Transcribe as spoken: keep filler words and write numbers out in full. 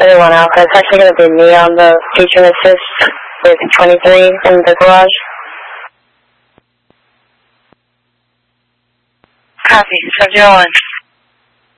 thirty-one Alpha. It's actually going to be me on the feature assist with twenty-three in the garage. Copy, seven zero one.